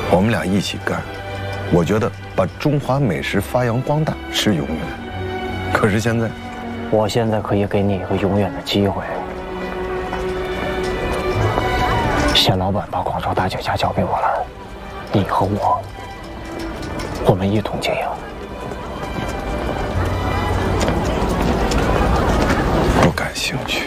我们俩一起干，我觉得把中华美食发扬光大是永远。可是现在， 我现在可以给你一个永远的机会。谢老板把广州大酒家交给我了，你和我们一同经营。 不感兴趣。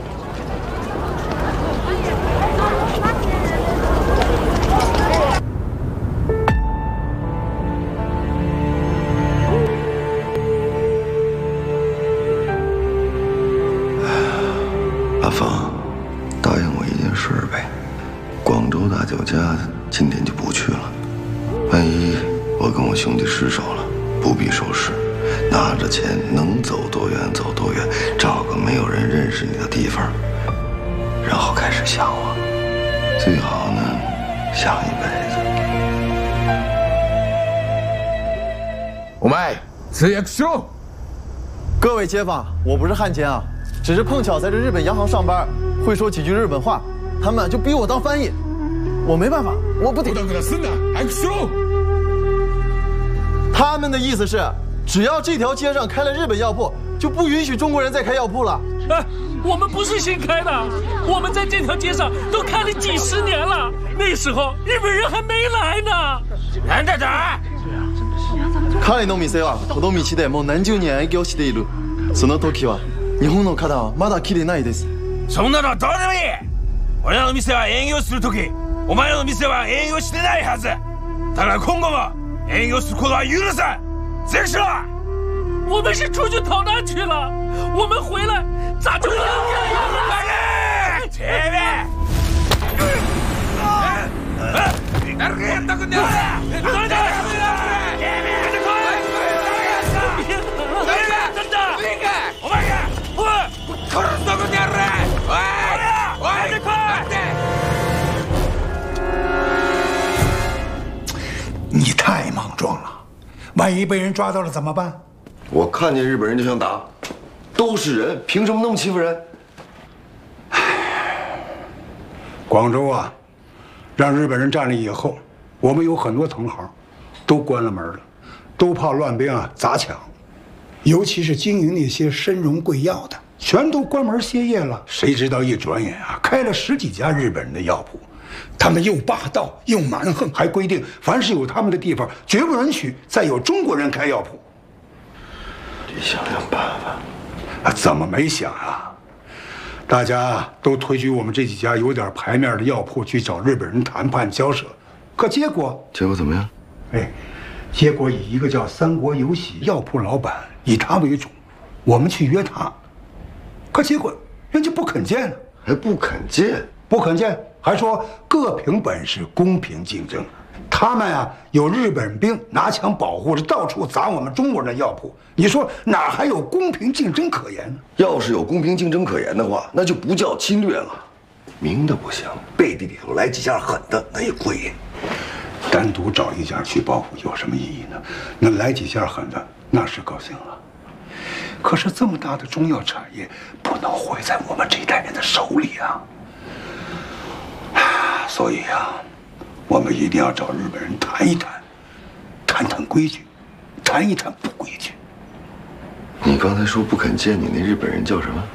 阿芳，答应我一件事呗，广州大酒家今天就不去了。万一我跟我兄弟失手了，不必收拾，拿着钱能走多远走多远，找个没有人认识你的地方，然后开始想我，最好呢，想一辈子。 お前通訳しろ。 各位街坊，我不是汉奸啊，只是碰巧在这日本洋行上班，会说几句日本话，他们就逼我当翻译，我没办法，我不得。他们的意思是，只要这条街上开了日本药铺，就不允许中国人再开药铺了。 哎，我们不是新开的，我们在这条街上都开了几十年了，那时候日本人还没来呢。なんだだ？ 彼の店はこの道でもう何十年営業している。その時は日本の方はまだ来てないです。 そんなのはどうでもいい。俺らの店は営業する時、お前らの店は営業してないはず。だから今後も営業することは許さん。结束。我们是出去逃难去了，我们回来咋就应该呀？前面。誰がやったくんだよ。誰だ。お前が。おい。殺すとこにやる。おい。おい。待って。 你太莽撞了，万一被人抓到了怎么办？ 我看见日本人就想打，都是人，凭什么那么欺负人？ 广州啊，让日本人占了以后，我们有很多同行都关了门了，都怕乱兵啊砸抢，尤其是经营那些参荣贵药的，全都关门歇业了。谁知道一转眼啊，开了10几家日本人的药铺，他们又霸道又蛮横，还规定凡是有他们的地方，绝不允许再有中国人开药铺。 得想想办法。 怎么没想啊？大家都推举我们这几家有点牌面的药铺去找日本人谈判交涉，可结果怎么样？ 结果以一个叫三国有喜药铺老板以他为主，我们去约他，可结果人家不肯见了， 还不肯见， 还说各凭本事，公平竞争。他们啊有日本兵拿枪保护着，到处砸我们中国人的药铺。你说哪还有公平竞争可言呢？ 要是有公平竞争可言的话，那就不叫侵略了。明的不行，背地里头来几下狠的，那也过瘾。 单独找一家去报复有什么意义呢？那来几下狠的，那是高兴了。可是这么大的中药产业，不能毁在我们这一代人的手里啊！所以啊，我们一定要找日本人谈一谈，谈谈规矩，谈一谈不规矩。 你刚才说不肯见你那日本人叫什么？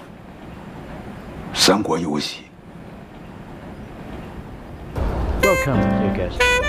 三国有喜。 Welcome, dear guest.